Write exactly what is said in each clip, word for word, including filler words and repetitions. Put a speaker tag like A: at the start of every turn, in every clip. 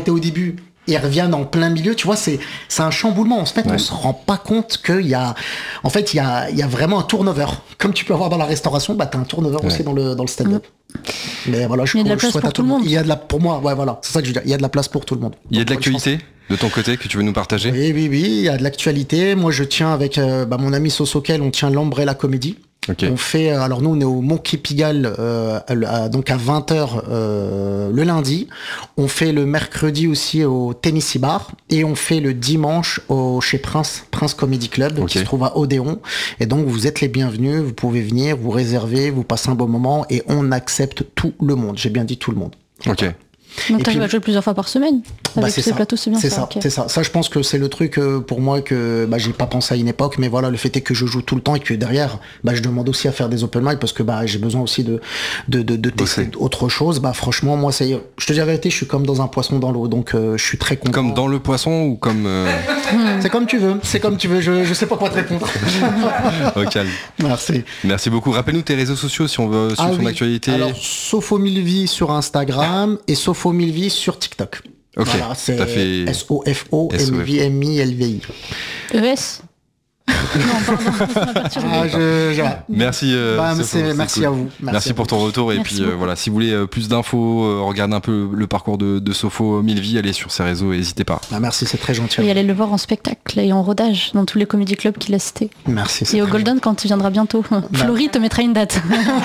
A: arrêté au début et reviennent en plein milieu, tu vois, c'est, c'est un chamboulement. En fait, ouais. on se rend pas compte qu'il y a, en fait, il y a, il y a vraiment un turnover. Comme tu peux avoir dans la restauration, bah, t'as un turnover ouais. aussi dans le, dans le stand-up. Mmh. Mais voilà, je,
B: il y a de la place pour tout le monde.
A: Il y a de la, pour moi, ouais, voilà, c'est ça que je veux dire. Il y a de la place pour tout le monde.
C: Il y a de l'actualité de ton côté que tu veux nous partager?
A: Oui, oui, oui, il y a de l'actualité. Moi, je tiens avec euh, bah, mon ami Sosokel, on tient l'Umbrella Comedy. Okay. On fait, alors nous on est au Monkey Pigalle, euh, à, donc à vingt heures euh, le lundi. On fait le mercredi aussi au Tennessee Bar et on fait le dimanche au, chez Prince, Prince Comedy Club, okay. qui se trouve à Odéon. Et donc vous êtes les bienvenus, vous pouvez venir, vous réserver, vous passez un bon moment et on accepte tout le monde. J'ai bien dit tout le monde.
C: Ok.
B: Donc t'arrives à jouer plusieurs fois par semaine avec
A: bah, c'est
B: ces
A: ça.
B: plateaux, c'est bien
A: c'est
B: ça.
A: ça
B: Okay.
A: C'est ça. Ça, je pense que c'est le truc euh, pour moi que bah, j'ai pas pensé à une époque, mais voilà, le fait est que je joue tout le temps et que derrière, bah, je demande aussi à faire des open mic parce que bah, j'ai besoin aussi de de de, de tester okay. autre chose. Bah franchement, moi, c'est, je te dis la vérité, je suis comme dans un poisson dans l'eau, donc euh, je suis très content.
C: Comme dans le poisson ou comme euh...
A: C'est comme tu veux. C'est comme tu veux. Je je sais pas quoi te répondre.
C: Au calme.
A: Merci.
C: Merci beaucoup. Rappelle-nous tes réseaux sociaux si on veut suivre
A: ah,
C: ton
A: oui.
C: actualité.
A: Alors Sofo-Milvie sur Instagram et Sofo-Milvie sur TikTok.
C: Ok.
A: Voilà, c'est
C: fait...
A: S O F O M V M I L V I.
B: E S Non, pardon,
A: ah, je, je...
C: Merci, euh,
A: bah,
C: c'est
A: c'est,
C: c'est
A: merci
C: cool.
A: à vous.
C: Merci,
A: merci à
C: pour
A: vous.
C: ton retour. Et
B: merci
C: puis euh, voilà, si vous voulez euh, plus d'infos, euh, regardez un peu le parcours de, de Sofo Milvie, allez sur ses réseaux et n'hésitez pas.
A: Bah, merci, c'est très gentil.
B: Et allez le voir en spectacle et en rodage dans tous les comédie clubs qu'il a cités.
A: Merci.
B: Et au Golden quand tu viendras bientôt. Bah. Florie te mettra une date.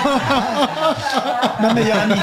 A: Ma meilleure amie.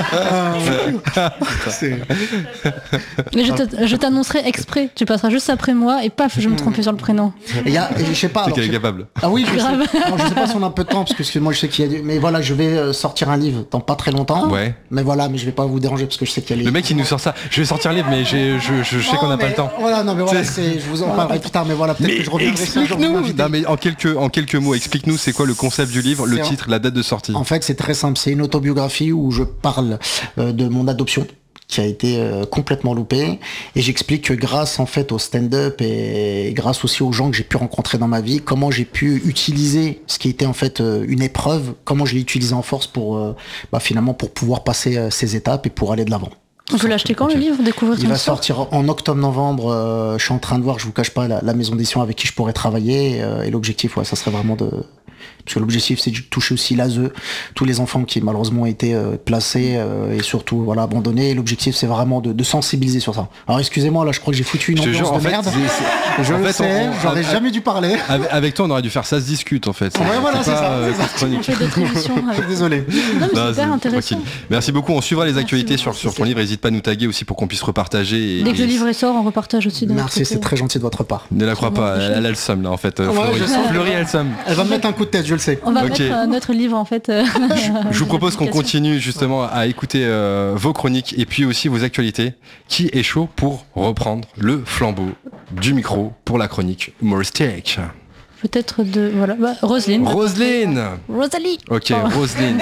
A: c'est...
B: Mais je, te, je t'annoncerai exprès. Tu passeras juste après moi et paf, je me trompais sur le prénom.
A: Et y a, et je sais pas.
C: C'est
A: Alors,
C: qu'elle est
A: je...
C: capable.
A: Ah oui, je sais. Alors, je sais pas si on a un peu de temps parce que moi je sais qu'il y a du... Mais voilà, je vais sortir un livre dans pas très longtemps.
C: Ouais.
A: Mais voilà, mais je vais pas vous déranger parce que je sais qu'il y a les...
C: Le mec il nous sort ça. Je vais sortir un livre, mais j'ai, je, je, je sais non, qu'on n'a pas le temps.
A: Voilà, non mais voilà, c'est... je vous en parlerai plus tard, mais voilà, peut-être
C: mais
A: que je reviendrai sur
C: explique-nous. Non mais en quelques, en quelques mots, explique-nous c'est quoi le concept du livre, le titre, la date de sortie.
A: En fait, c'est très simple. C'est une autobiographie où je parle euh, de mon adoption, qui a été euh, complètement loupé, et j'explique que grâce en fait au stand-up et grâce aussi aux gens que j'ai pu rencontrer dans ma vie, comment j'ai pu utiliser ce qui était en fait euh, une épreuve, comment je l'ai utilisé en force pour euh, bah, finalement pour pouvoir passer euh, ces étapes et pour aller de l'avant.
B: On peut l'acheter quand okay. le livre, découvrir
A: Il va sortir en octobre-novembre. Euh, je suis en train de voir, je vous cache pas, la, la maison d'édition avec qui je pourrais travailler, euh, et l'objectif, ouais, ça serait vraiment de parce que l'objectif c'est de toucher aussi l'A S E, tous les enfants qui malheureusement ont été euh, placés euh, et surtout voilà abandonnés. Et l'objectif c'est vraiment de, de sensibiliser sur ça. Alors excusez-moi, là je crois que j'ai foutu une ambiance de fait, merde. C'est, c'est... Je en le fait, sais, on, j'aurais on, jamais dû parler.
C: Avec, avec toi on aurait dû faire ça se discute en fait.
A: Ouais, voilà, c'est, c'est ça. Euh,
B: c'est on fait d'autres émissions. Avec...
A: Désolé.
B: Non, mais c'est hyper intéressant.
C: Merci beaucoup. On suivra les actualités sur, sur ton livre. N'hésite pas à nous taguer aussi pour qu'on puisse repartager. Et,
B: Dès que le livre sort, on repartage aussi.
A: Merci, c'est très gentil de votre part.
C: Ne la crois pas, elle a le seum là en fait. Fleury a le seum.
A: Elle va me mettre un coup de tête, je le sais.
B: On va mettre notre livre en fait. Euh,
C: je, je vous propose qu'on continue justement à écouter euh, vos chroniques et puis aussi vos actualités. Qui est chaud pour reprendre le flambeau du micro pour la chronique humoristique?
B: Peut-être de voilà bah, Roselyne.
C: Roselyne.
B: Rosalie.
C: Ok, oh. Roselyne.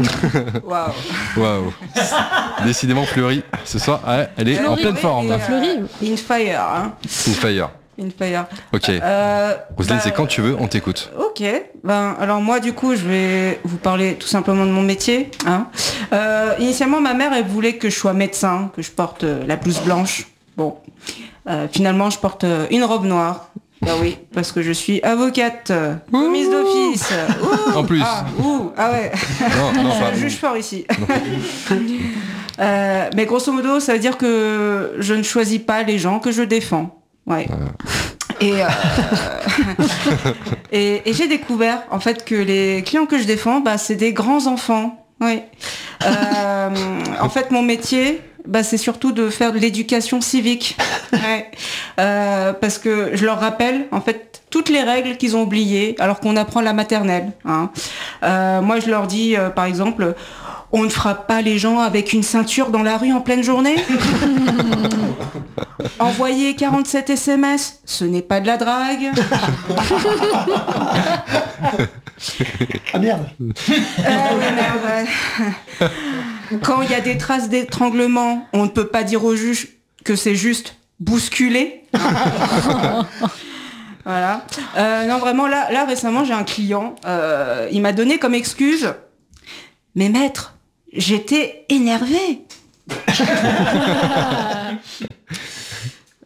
D: Waouh.
C: Waouh. Décidément Fleury, ce soir, elle est Fleury, en pleine
B: oui,
C: forme.
B: Fleury.
D: In fire. Hein.
C: In fire.
D: In fire.
C: Ok.
D: Euh,
C: Roselyne,
D: bah,
C: c'est quand tu veux, on t'écoute.
D: Ok. Ben, alors moi, du coup, je vais vous parler tout simplement de mon métier. Hein. Euh, initialement, ma mère, elle voulait que je sois médecin, que je porte euh, la blouse blanche. Bon. Euh, finalement, je porte euh, une robe noire. Bah oui, parce que je suis avocate, commise d'office. Ouh,
C: en plus.
D: Ah, ouh, ah ouais.
C: Non, non,
D: je juge fort ici. euh, mais grosso modo, ça veut dire que je ne choisis pas les gens que je défends. Ouais. Euh. Et, euh, et, et j'ai découvert en fait que les clients que je défends, bah, c'est des grands enfants. Oui. Euh, en fait, mon métier, bah, c'est surtout de faire de l'éducation civique. Ouais. Euh, parce que je leur rappelle en fait toutes les règles qu'ils ont oubliées alors qu'on apprend la maternelle. Hein. Euh, moi, je leur dis, euh, par exemple, on ne frappe pas les gens avec une ceinture dans la rue en pleine journée. Envoyer quarante-sept S M S, ce n'est pas de la drague.
A: Ah merde.
D: Euh, oui, merde ouais. Quand il y a des traces d'étranglement, on ne peut pas dire au juge que c'est juste bousculer. Voilà. Euh, non, vraiment, là, là récemment, j'ai un client, euh, il m'a donné comme excuse, mais maître, j'étais énervée.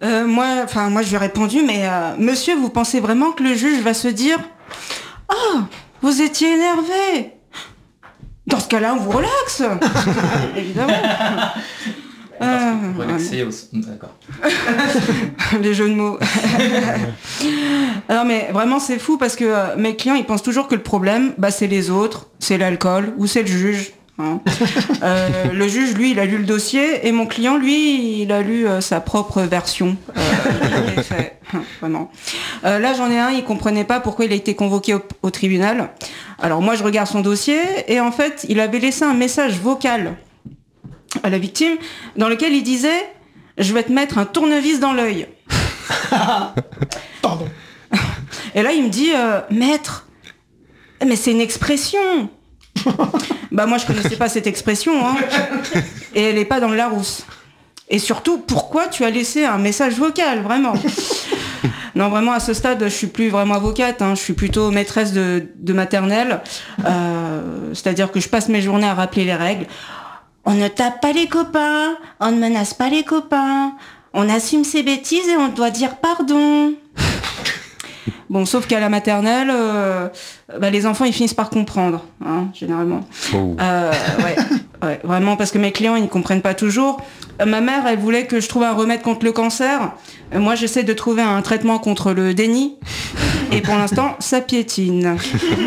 D: euh, moi, enfin, moi, je lui ai répondu, mais euh, monsieur, vous pensez vraiment que le juge va se dire, ah, oh, vous étiez énervé. Dans ce cas-là, on vous relaxe. Évidemment.
E: Euh, relaxer
D: euh,
E: aussi. D'accord.
D: Les jeux de mots. Non mais vraiment c'est fou parce que euh, mes clients ils pensent toujours que le problème bah, c'est les autres, c'est l'alcool ou c'est le juge. Hein. euh, le juge lui il a lu le dossier et mon client lui il a lu euh, sa propre version euh, des faits. Vraiment. Euh, là j'en ai un, il comprenait pas pourquoi il a été convoqué au, au tribunal. Alors moi je regarde son dossier et en fait il avait laissé un message vocal à la victime dans lequel il disait « Je vais te mettre un tournevis dans l'œil. »
A: Pardon.
D: Et là, il me dit euh, « Maître, mais c'est une expression !» Bah moi, je connaissais pas cette expression. Hein. Et elle est pas dans le Larousse. Et surtout, pourquoi tu as laissé un message vocal, vraiment ? Non, vraiment, à ce stade, je suis plus vraiment avocate. Hein. Je suis plutôt maîtresse de, de maternelle. Euh, c'est-à-dire que je passe mes journées à rappeler les règles. On ne tape pas les copains, on ne menace pas les copains, on assume ses bêtises et on doit dire pardon. Bon, sauf qu'à la maternelle, euh, bah, les enfants ils finissent par comprendre, hein, généralement.
C: Oh.
D: Euh, ouais, ouais, vraiment, parce que mes clients ils ne comprennent pas toujours. Euh, ma mère, elle voulait que je trouve un remède contre le cancer. Euh, moi, j'essaie de trouver un traitement contre le déni. Et pour l'instant, ça piétine.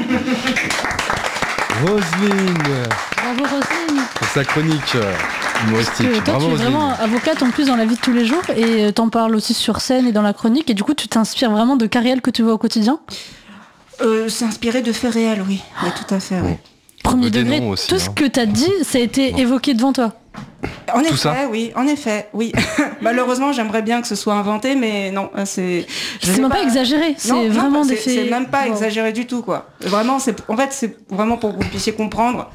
C: Roselyne.
B: Bravo Roselyne.
C: Pour sa chronique euh, humoristique.
B: Toi,
C: Bravo
B: tu es
C: Roselyne.
B: vraiment avocate en plus dans la vie de tous les jours et t'en parles aussi sur scène et dans la chronique et du coup tu t'inspires vraiment de cas réels que tu vois au quotidien.
D: Euh, c'est inspiré de faits réels, oui. Oui, tout à fait, oui.
B: Premier
C: Des
B: degré,
C: noms aussi,
B: tout
C: hein.
B: ce que t'as dit, ça a été
C: Bon.
B: évoqué devant toi.
D: En
C: Tout
D: effet,
C: ça
D: oui, en effet, oui. Malheureusement, j'aimerais bien que ce soit inventé, mais non, c'est. je
B: C'est
D: vais
B: même pas exagéré, c'est
D: Non, non,
B: vraiment
D: c'est-
B: des faits.
D: C'est même pas
B: Wow.
D: exagéré du tout, quoi. Vraiment, c'est. En fait, c'est vraiment pour que vous puissiez comprendre.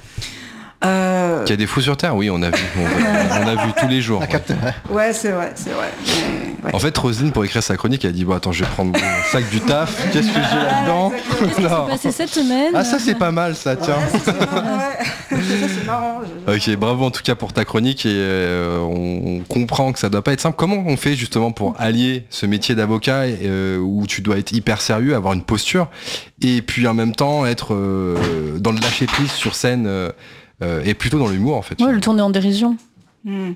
D: Euh...
C: Qu'il y a des fous sur Terre, oui, on a vu. On, on a vu tous les jours.
A: La
C: Ouais.
A: capte- ouais.
D: Ouais, c'est vrai, c'est vrai. Mais, ouais.
C: En fait, Roselyne, pour écrire sa chronique, elle a dit bon, attends, je vais prendre mon sac du taf. Qu'est-ce que j'ai là-dedans
B: Qu'est-ce qui s'est
C: Non.
B: passé cette semaine
C: Ah, ça, c'est pas mal, ça, tiens.
D: Ouais, c'est marrant, ouais. Ça, c'est marrant. je-
C: Ok, bravo en tout cas pour ta chronique et euh, on, on comprend que ça doit pas être simple. Comment on fait justement pour allier ce métier d'avocat euh, où tu dois être hyper sérieux, avoir une posture et puis en même temps être euh, dans le lâcher prise sur scène euh, euh, et plutôt dans l'humour en fait.
B: Ouais, le tourner en dérision.
D: Hmm.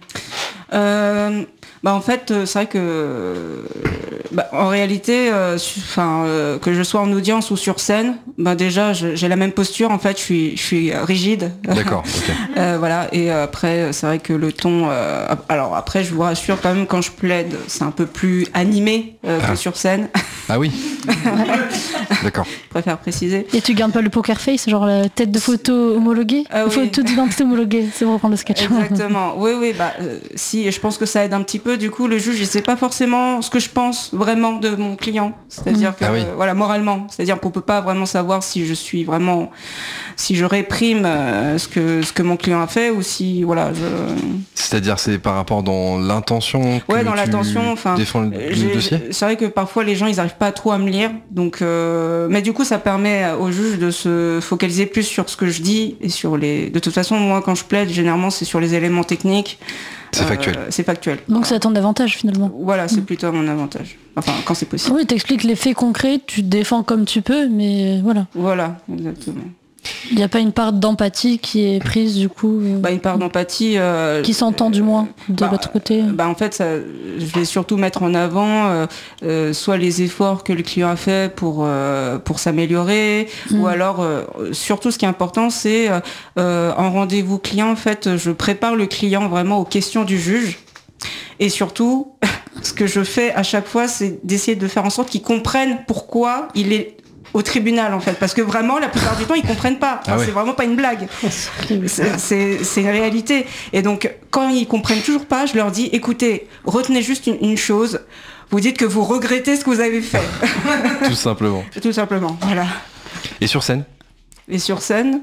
D: Euh, bah en fait, euh, c'est vrai que, euh, bah, en réalité, euh, su- enfin, euh, que je sois en audience ou sur scène, bah déjà, je- j'ai la même posture. En fait, je suis, je suis rigide.
C: D'accord. ok.
D: Euh, voilà. Et après, c'est vrai que le ton. euh, alors après, je vous rassure quand même, quand je plaide, c'est un peu plus animé euh,
C: Ah.
D: que sur scène.
C: Ah oui. D'accord.
D: Je préfère préciser.
B: Et tu gardes pas le poker face, genre la tête de photo homologuée
D: Ah oui.
B: Photo d'identité homologuée, c'est pour reprendre le sketch.
D: Exactement. Oui, oui. Bah, euh, si, et je pense que ça aide un petit peu. Du coup, le juge, il sait pas forcément ce que je pense vraiment de mon client. C'est-à-dire que,
C: Ah oui.
D: euh, voilà, moralement. C'est-à-dire qu'on peut pas vraiment savoir si je suis vraiment, si je réprime euh, ce que ce que mon client a fait ou si, voilà. Je...
C: C'est-à-dire c'est par rapport dans l'intention que
D: Ouais, dans
C: tu
D: l'intention. Enfin,
C: défends le,
D: euh,
C: le
D: j'ai-
C: dossier.
D: c'est vrai que parfois les gens ils arrivent pas trop à me lire, donc euh, mais du coup ça permet au juge de se focaliser plus sur ce que je dis et sur les. De toute façon, moi quand je plaide, généralement c'est sur les éléments techniques.
C: C'est
D: Euh,
C: factuel.
D: C'est factuel.
B: Donc c'est à ton avantage finalement.
D: Voilà, c'est plutôt à mon avantage. Enfin, quand c'est possible.
B: Oui, t'expliques les faits concrets, tu te défends comme tu peux, mais voilà.
D: Voilà, exactement.
B: Il n'y a pas une part d'empathie qui est prise du coup, euh,
D: Bah, une part d'empathie. euh,
B: qui s'entend du moins de
D: bah,
B: l'autre côté.
D: Bah, en fait, ça, je vais surtout mettre en avant euh, euh, soit les efforts que le client a fait pour euh, pour s'améliorer,
B: Mm.
D: ou alors euh, surtout ce qui est important, c'est euh, euh, en rendez-vous client, en fait, je prépare le client vraiment aux questions du juge. Et surtout, ce que je fais à chaque fois, c'est d'essayer de faire en sorte qu'il comprenne pourquoi il est au tribunal, en fait. Parce que vraiment, la plupart du temps, ils comprennent pas. Enfin,
C: Ah ouais.
D: C'est vraiment pas une blague. C'est- C'est c'est une réalité. Et donc, quand ils comprennent toujours pas, je leur dis, écoutez, retenez juste une, une chose. Vous dites que vous regrettez ce que vous avez fait.
C: Tout simplement.
D: Tout simplement. Voilà.
C: Et sur scène
D: Et sur scène,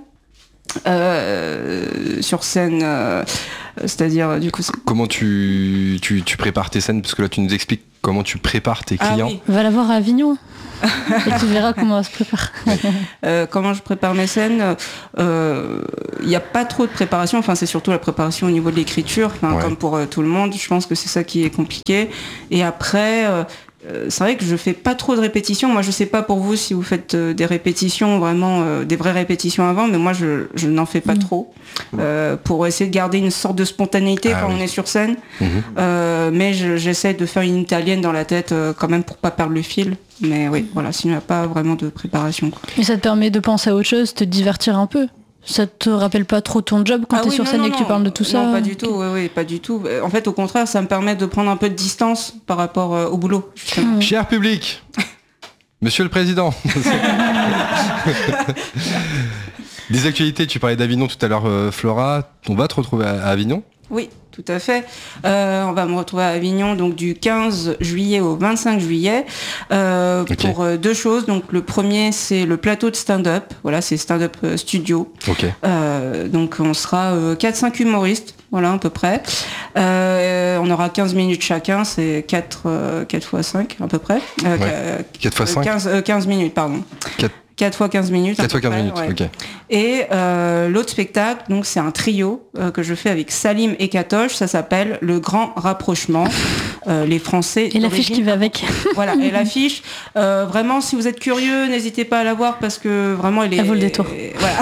D: euh, sur scène, euh, c'est-à-dire, du coup, c'est-
C: Comment tu, tu, tu prépares tes scènes? Parce que là, tu nous expliques comment tu prépares tes clients.
D: Ah oui.
B: Va la voir à Avignon. Et tu verras comment elle se prépare.
D: euh, comment je prépare mes scènes, il euh, n'y a pas trop de préparation, enfin c'est surtout la préparation au niveau de l'écriture, ouais. Comme pour euh, tout le monde, je pense que c'est ça qui est compliqué. Et après, euh, c'est vrai que je fais pas trop de répétitions. Moi, je sais pas pour vous si vous faites euh, des répétitions, vraiment euh, des vraies répétitions avant, mais moi, je, je n'en fais pas mmh. trop euh, pour essayer de garder une sorte de spontanéité ah, quand oui. on est sur scène. Mmh. Euh, mais je, j'essaie de faire une italienne dans la tête euh, quand même pour pas perdre le fil. Mais oui, voilà, sinon il n'y a pas vraiment de préparation. Quoi.
B: Et ça te permet de penser à autre chose, te divertir un peu. Ça te rappelle pas trop ton job quand ah tu es oui, sur non, scène non, et que non. tu parles de tout ça?
D: Non, pas du tout, oui, oui, pas du tout. En fait, au contraire, ça me permet de prendre un peu de distance par rapport euh, au boulot.
C: Mmh. Cher public, Monsieur le Président, des actualités, tu parlais d'Avignon tout à l'heure, euh, Flora, on va te retrouver à, à Avignon?
D: Oui, tout à fait. Euh, on va me retrouver à Avignon donc du quinze juillet au vingt-cinq juillet euh, okay. pour euh, deux choses. Donc le premier c'est le plateau de stand-up. Voilà, c'est stand-up studio.
C: Okay.
D: Euh, donc on sera euh, quatre cinq humoristes, voilà à peu près. Euh, on aura quinze minutes chacun, c'est quatre fois cinq à peu près. Euh,
C: ouais. quatre fois cinq
D: quinze, euh, quinze minutes, pardon.
C: quatre
D: quatre fois quinze minutes.
C: quatre fois quinze minutes,
D: ouais.
C: ok.
D: Et euh, l'autre spectacle, donc c'est un trio euh, que je fais avec Salim et Katoche, ça s'appelle Le Grand Rapprochement. Euh, les Français.
B: Et l'affiche qui va avec.
D: Voilà, et l'affiche. Euh, vraiment, si vous êtes curieux, n'hésitez pas à la voir parce que vraiment, elle est.
B: Elle vaut le détour.
D: Et, voilà.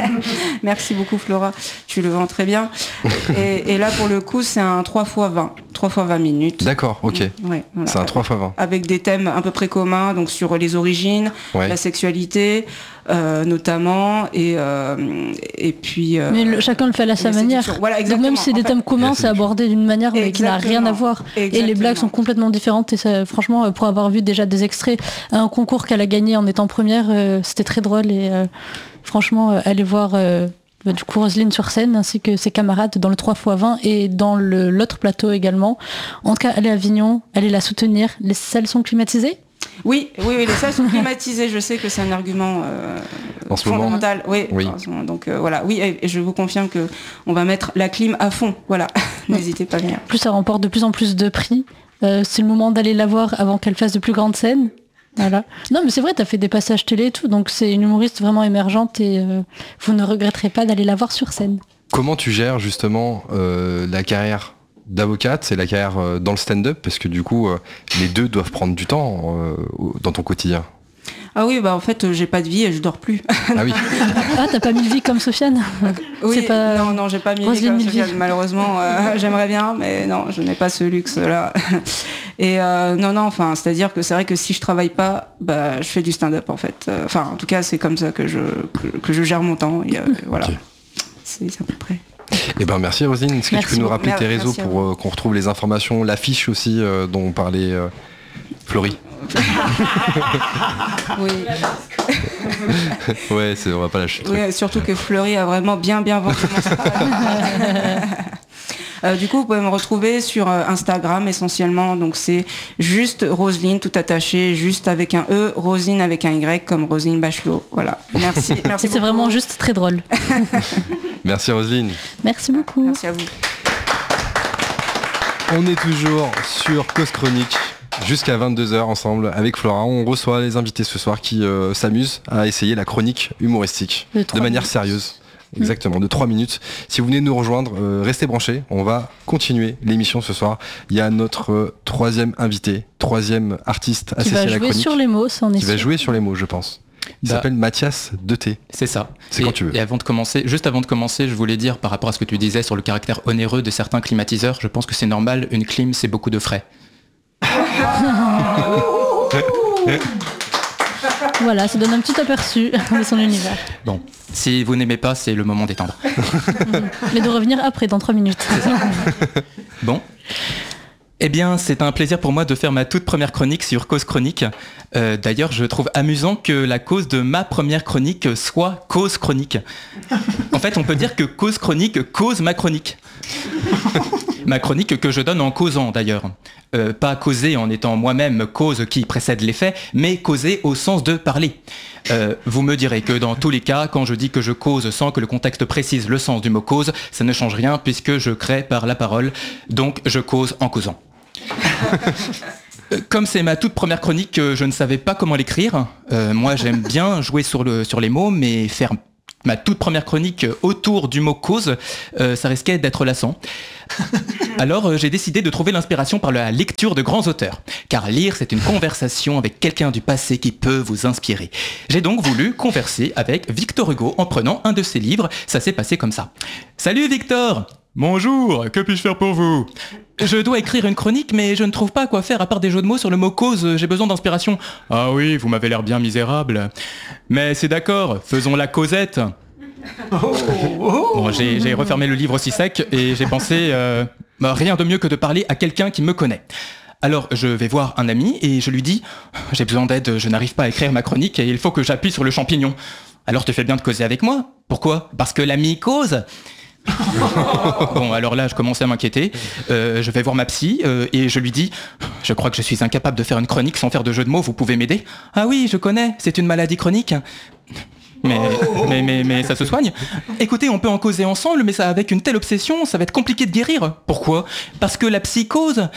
D: Merci beaucoup, Flora. Tu le vends très bien. Et, et là, pour le coup, c'est un trois fois vingt. trois fois vingt minutes.
C: D'accord, ok.
D: Ouais, voilà.
C: C'est un trois fois vingt.
D: Avec des thèmes à peu près communs, donc sur les origines, ouais. la sexualité, euh, notamment, et, euh, et puis... Euh,
B: mais le, chacun le fait à sa manière.
D: Voilà,
B: donc même si c'est des thèmes communs, c'est abordé d'une manière mais qui n'a rien à voir. Exactement. Et les blagues sont complètement différentes. Et ça, franchement, pour avoir vu déjà des extraits, un concours qu'elle a gagné en étant première, euh, c'était très drôle. Et euh, franchement, euh, allez voir... Euh, du coup Roselyne sur scène ainsi que ses camarades dans le trois fois vingt et dans le, l'autre plateau également. En tout cas, allez à Avignon, allez la soutenir. Les salles sont climatisées ?
D: Oui, oui, oui, les salles sont climatisées. Je sais que c'est un argument euh,
C: en ce
D: fondamental.
C: Moment.
D: Oui,
C: oui.
D: En donc euh, voilà, oui, et, et je vous confirme que on va mettre la clim à fond. Voilà, n'hésitez pas à venir.
B: Plus ça remporte de plus en plus de prix. Euh, c'est le moment d'aller la voir avant qu'elle fasse de plus grandes scènes. Voilà. Non mais c'est vrai, t'as fait des passages télé et tout, donc c'est une humoriste vraiment émergente et euh, vous ne regretterez pas d'aller la voir sur scène.
C: Comment tu gères justement euh, la carrière d'avocate et la carrière euh, dans le stand-up, parce que du coup euh, les deux doivent prendre du temps euh, dans ton quotidien?
D: Ah oui, bah en fait, euh, j'ai pas de vie et je dors plus.
C: Ah oui.
B: Ah, t'as pas mille vies comme Sofiane?
D: Oui,
B: c'est pas...
D: non, non, j'ai pas mille vies comme Sofiane, malheureusement. Euh, j'aimerais bien, mais non, je n'ai pas ce luxe-là. Et euh, non, non, enfin, c'est-à-dire que c'est vrai que si je travaille pas, bah, je fais du stand-up, en fait. Enfin, en tout cas, c'est comme ça que je, que, que je gère mon temps. Et, euh, voilà. Okay. C'est, c'est à peu près.
C: Eh ben merci Roselyne. Est-ce que
D: merci
C: tu peux nous rappeler
D: merci,
C: tes réseaux pour euh, qu'on retrouve les informations, l'affiche aussi euh, dont on parlait euh, Florie?
D: Oui.
C: Ouais, c'est, on va pas lâcher.
D: Oui, surtout que Fleury a vraiment bien bien vendu mon travail. Euh, du coup, vous pouvez me retrouver sur euh, Instagram essentiellement. Donc c'est juste Roselyne tout attaché, juste avec un E, Roselyne avec un Y comme Roselyne Bachelot. Voilà. Merci. Merci.
B: Et c'est vraiment juste très drôle.
C: Merci Roselyne.
B: Merci beaucoup.
D: Merci à vous.
C: On est toujours sur Cause Chronique jusqu'à vingt-deux heures ensemble avec Flora. On reçoit les invités ce soir qui euh, s'amusent à essayer la chronique humoristique de, de manière minutes. sérieuse. Exactement, de trois minutes. Si vous venez nous rejoindre, euh, restez branchés. On va continuer l'émission ce soir. Il y a notre euh, troisième invité, troisième artiste associé à la chronique.
B: Qui va jouer sur les mots, ça en est
C: Qui
B: sûr.
C: va jouer sur les mots, je pense. Il bah, s'appelle Mathias Deté.
E: C'est ça.
C: C'est
E: et,
C: quand tu veux.
E: Et avant de commencer, juste avant de commencer, je voulais dire par rapport à ce que tu disais sur le caractère onéreux de certains climatiseurs, je pense que c'est normal. Une clim, c'est beaucoup de frais.
B: Voilà, ça donne un petit aperçu de son univers.
E: Bon, si vous n'aimez pas, c'est le moment d'étendre.
B: Mais de revenir après, dans trois minutes.
E: Bon. Eh bien, c'est un plaisir pour moi de faire ma toute première chronique sur Cause Chronique. Euh, d'ailleurs, je trouve amusant que la cause de ma première chronique soit Cause Chronique. En fait, on peut dire que Cause Chronique cause ma chronique. Ma chronique que je donne en causant, d'ailleurs. Euh, pas causer en étant moi-même cause qui précède l'effet, mais causer au sens de parler. Euh, vous me direz que dans tous les cas, quand je dis que je cause sans que le contexte précise le sens du mot cause, ça ne change rien puisque je crée par la parole, donc je cause en causant. Comme c'est ma toute première chronique, je ne savais pas comment l'écrire. Euh, moi, j'aime bien jouer sur, le, sur les mots, mais faire ma toute première chronique autour du mot cause, euh, ça risquait d'être lassant. Alors, euh, j'ai décidé de trouver l'inspiration par la lecture de grands auteurs. Car lire, c'est une conversation avec quelqu'un du passé qui peut vous inspirer. J'ai donc voulu converser avec Victor Hugo en prenant un de ses livres. Ça s'est passé comme ça. Salut Victor! Bonjour, que puis-je faire pour vous? Je dois écrire une chronique, mais je ne trouve pas quoi faire à part des jeux de mots sur le mot cause, j'ai besoin d'inspiration. Ah oui, vous m'avez l'air bien misérable. Mais c'est d'accord, faisons la causette. Bon, j'ai, j'ai refermé le livre aussi sec et j'ai pensé, euh, bah, rien de mieux que de parler à quelqu'un qui me connaît. Alors je vais voir un ami et je lui dis, j'ai besoin d'aide, je n'arrive pas à écrire ma chronique et il faut que j'appuie sur le champignon. Alors tu fais bien de causer avec moi. Pourquoi? Parce que l'ami cause. Bon, alors là, je commençais à m'inquiéter. Euh, je vais voir ma psy euh, et je lui dis « Je crois que je suis incapable de faire une chronique sans faire de jeu de mots, vous pouvez m'aider ?»« Ah oui, je connais, c'est une maladie chronique. » Mais, mais, mais, mais ça se soigne. Écoutez, on peut en causer ensemble, mais ça avec une telle obsession, ça va être compliqué de guérir. Pourquoi? Parce que la psychose.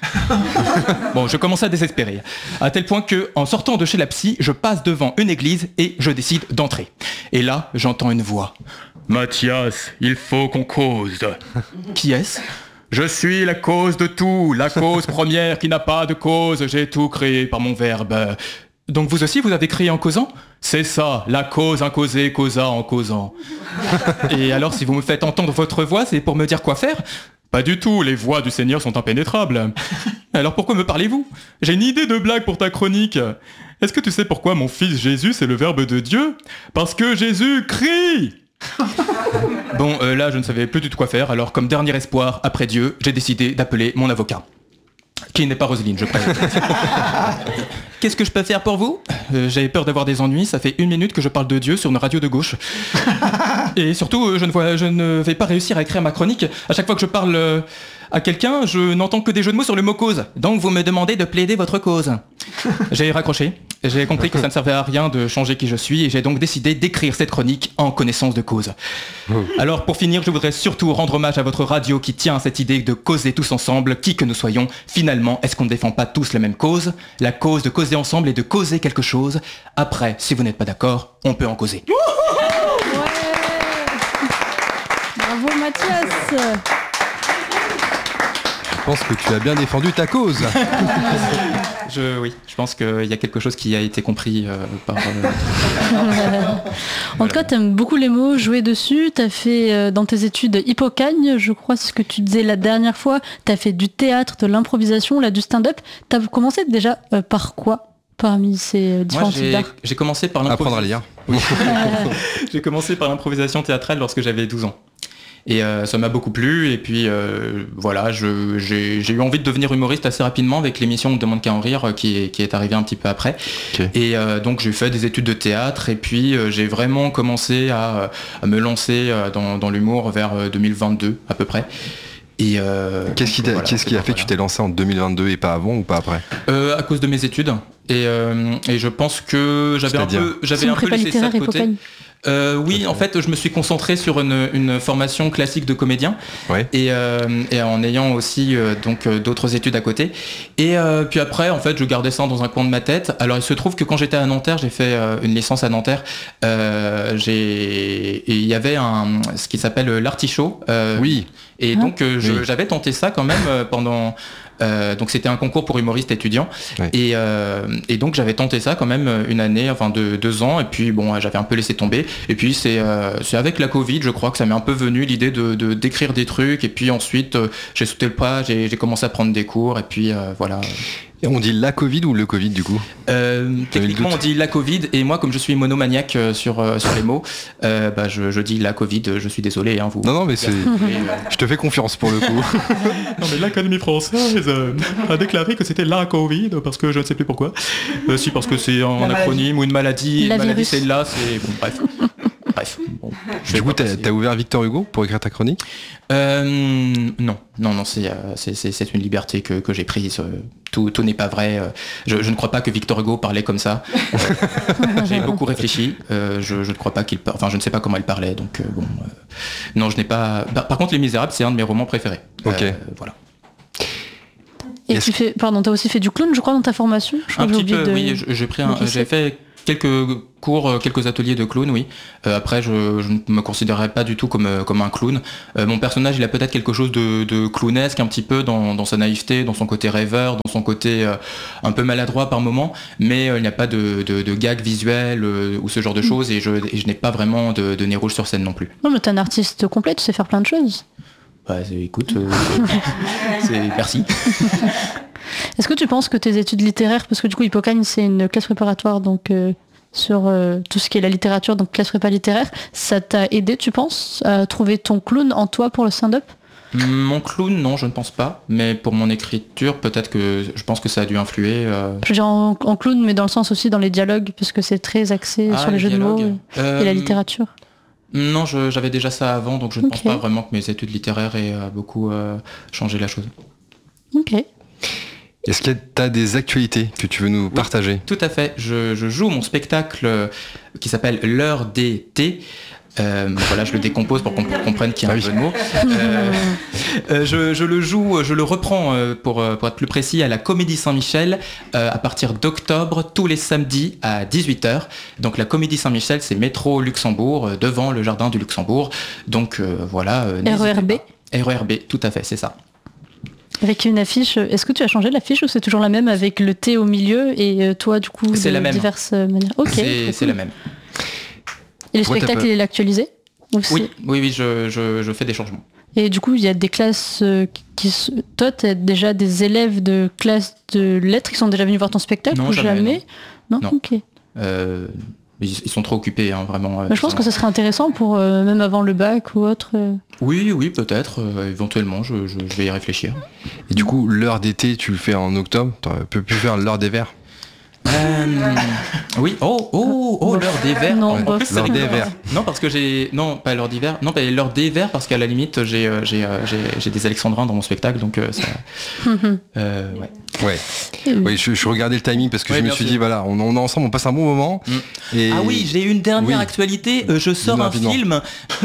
E: Bon, je commence à désespérer. À tel point que, en sortant de chez la psy, je passe devant une église et je décide d'entrer. Et là, j'entends une voix. Mathias, il faut qu'on cause. Qui est-ce? Je suis la cause de tout, la cause première qui n'a pas de cause, j'ai tout créé par mon verbe. Donc vous aussi, vous avez créé en causant? C'est ça, la cause incausée causa en causant. Et alors, si vous me faites entendre votre voix, c'est pour me dire quoi faire? Pas du tout, les voix du Seigneur sont impénétrables. Alors pourquoi me parlez-vous? J'ai une idée de blague pour ta chronique. Est-ce que tu sais pourquoi mon fils Jésus, c'est le verbe de Dieu? Parce que Jésus crie! Bon, euh, là, je ne savais plus du tout quoi faire, alors comme dernier espoir, après Dieu, j'ai décidé d'appeler mon avocat. Qui n'est pas Roselyne, je préviens. Qu'est-ce que je peux faire pour vous? euh, J'avais peur d'avoir des ennuis, ça fait une minute que je parle de Dieu sur une radio de gauche. Et surtout, euh, je, ne vois, je ne vais pas réussir à écrire ma chronique. À chaque fois que je parle euh, à quelqu'un, je n'entends que des jeux de mots sur le mot cause. Donc vous me demandez de plaider votre cause. J'ai raccroché. J'ai compris que ça ne servait à rien de changer qui je suis et j'ai donc décidé d'écrire cette chronique en connaissance de cause. Alors pour finir, je voudrais surtout rendre hommage à votre radio qui tient à cette idée de causer tous ensemble, qui que nous soyons. Finalement, est-ce qu'on ne défend pas tous la même cause? La cause de causer ensemble et de causer quelque chose. Après, si vous n'êtes pas d'accord, on peut en causer.
B: Ouais. Bravo Mathias.
C: Je pense que tu as bien défendu ta cause.
E: Je, oui, je pense qu'il y a quelque chose qui a été compris euh, par... Euh...
B: En tout cas, tu aimes beaucoup les mots, jouer dessus. Tu as fait euh, dans tes études Hippocagne, je crois, c'est ce que tu disais la dernière fois. Tu as fait du théâtre, de l'improvisation, là, du stand-up. Tu as commencé déjà euh, par quoi parmi ces différents types d'art?
E: J'ai commencé par
C: l'improvisation. Apprendre à lire.
E: Oui. J'ai commencé par l'improvisation théâtrale lorsque j'avais douze ans. Et euh, ça m'a beaucoup plu et puis euh, voilà, je, j'ai, j'ai eu envie de devenir humoriste assez rapidement avec l'émission On ne demande qu'à en rire qui est, qui est arrivée un petit peu après. Okay. Et euh, donc j'ai fait des études de théâtre et puis euh, j'ai vraiment commencé à, à me lancer dans, dans l'humour vers deux mille vingt-deux à peu près. Et euh,
C: qu'est-ce qui, voilà, qu'est-ce qui a fait voilà. que tu t'es lancé en deux mille vingt-deux et pas avant ou pas après?
E: euh, À cause de mes études et, euh, et je pense que j'avais un peu, j'avais un peu laissé ça de côté. Euh, oui, en fait, je me suis concentré sur une, une formation classique de comédien, ouais. et, euh, et en ayant aussi euh, donc euh, d'autres études à côté. Et euh, puis après, en fait, je gardais ça dans un coin de ma tête. Alors, il se trouve que quand j'étais à Nanterre, j'ai fait euh, une licence à Nanterre. Euh, j'ai et il y avait un ce qui s'appelle l'artichaut. Euh,
C: oui.
E: Et donc, euh, je, oui. j'avais tenté ça quand même euh, pendant. Euh, donc c'était un concours pour humoristes étudiants ouais. et, euh, et donc j'avais tenté ça quand même une année, enfin de, deux ans et puis bon j'avais un peu laissé tomber et puis c'est, euh, c'est avec la Covid je crois que ça m'est un peu venu l'idée de, de, d'écrire des trucs et puis ensuite euh, j'ai sauté le pas, j'ai, j'ai commencé à prendre des cours et puis euh, voilà.
C: Et on dit la Covid ou le Covid du coup?
E: euh, Techniquement on dit la Covid et moi comme je suis monomaniaque euh, sur, euh, sur les mots, euh, bah, je, je dis la Covid, je suis désolé. Hein, vous.
C: Non non mais c'est... je te fais confiance pour le coup.
E: Non mais l'Académie française euh, a déclaré que c'était la Covid parce que je ne sais plus pourquoi. Euh, si parce que c'est un la acronyme maladie. Ou une maladie,
B: la
E: une maladie
B: virus.
E: C'est là, c'est... Bon bref. Bref. Bon,
C: du coup, t'as, t'as ouvert Victor Hugo pour écrire ta chronique?
E: euh, Non, non, non, c'est, c'est, c'est, c'est une liberté que, que j'ai prise. Tout, tout n'est pas vrai. Je, je ne crois pas que Victor Hugo parlait comme ça. Euh, j'ai beaucoup réfléchi. Euh, je, je ne crois pas qu'il, par... enfin, je ne sais pas comment il parlait. Donc euh, bon, euh... non, je n'ai pas. Par, par contre, Les Misérables, c'est un de mes romans préférés.
C: Ok.
E: Euh, voilà.
B: Et tu fais, pardon, t'as aussi fait du clown, je crois, dans ta formation. Je
E: un petit peu, de... oui. J'ai pris, un, j'ai fait quelques cours, quelques ateliers de clown, oui. Euh, après, je, je ne me considérais pas du tout comme comme un clown. Euh, mon personnage, il a peut-être quelque chose de, de clownesque, un petit peu dans, dans sa naïveté, dans son côté rêveur, dans son côté euh, un peu maladroit par moment. Mais euh, il n'y a pas de, de, de gag visuel euh, ou ce genre de mmh. choses, et je, et je n'ai pas vraiment de, de nez rouge sur scène non plus.
B: Non, mais t'es un artiste complet, tu sais faire plein de choses.
E: Bah, écoute, euh, c'est merci.
B: Est-ce que tu penses que tes études littéraires, parce que du coup Hippocagne c'est une classe préparatoire donc euh, sur euh, tout ce qui est la littérature, donc classe prépa littéraire, ça t'a aidé, tu penses, à trouver ton clown en toi pour le stand-up ?
E: Mon clown, non, je ne pense pas. Mais pour mon écriture, peut-être que je pense que ça a dû influer. Euh...
B: Je veux dire en, en clown, mais dans le sens aussi dans les dialogues, parce que c'est très axé ah, sur les, les jeux dialogues. de mots euh... et la littérature.
E: Non, je, j'avais déjà ça avant, donc je ne okay. pense pas vraiment que mes études littéraires aient euh, beaucoup euh, changé la chose.
B: Ok.
C: Est-ce que tu as des actualités que tu veux nous oui, partager ?
E: Tout à fait. Je, je joue mon spectacle qui s'appelle L'heure des thés. Euh, voilà, je le décompose pour qu'on comprenne qu'il y a un jeu de mots. Euh, euh, je, je le joue, je le reprends euh, pour, pour être plus précis à la Comédie Saint-Michel euh, à partir d'octobre, tous les samedis à dix-huit heures. Donc la Comédie Saint-Michel, c'est métro Luxembourg, euh, devant le jardin du Luxembourg. Donc euh, voilà. Euh,
B: R E R B.
E: R E R B, tout à fait, c'est ça.
B: Avec une affiche, est-ce que tu as changé l'affiche ou c'est toujours la même avec le thé au milieu et toi du coup
E: c'est
B: de
E: la même.
B: diverses manières ? Ok.
E: C'est, c'est la même.
B: Et le spectacle, ouais, il est actualisé ?
E: Oui, oui, oui, je, je, je fais des changements.
B: Et du coup, il y a des classes qui... Toi, tu as déjà des élèves de classe de lettres qui sont déjà venus voir ton spectacle
E: non,
B: ou
E: jamais,
B: jamais
E: Non,
B: non,
E: non.
B: Ok.
E: Euh, ils, ils sont trop occupés, hein, vraiment.
B: Bah, je pense sont... que ça serait intéressant pour euh, même avant le bac ou autre. Euh...
E: Oui, oui, peut-être. Euh, éventuellement, je, je, je vais y réfléchir.
C: Et du coup, l'heure d'été, tu le fais en octobre. Tu peux plus faire l'heure des vers.
E: Euh, oui, oh, oh, oh, l'heure des vers.
B: Non,
C: ouais, l'heure des vers.
E: Non, parce que j'ai, non, pas l'heure d'hiver. Non, pas l'heure des vers parce qu'à la limite, j'ai, euh, j'ai, euh, j'ai, j'ai des alexandrins dans mon spectacle, donc euh, ça. euh, ouais.
C: Ouais. Oui, je, je regardais le timing parce que ouais, je me suis sûr. dit voilà, on, on est ensemble, on passe un bon moment.
E: Mm. Et... Ah oui, j'ai une dernière oui. actualité. Euh, je sors un film.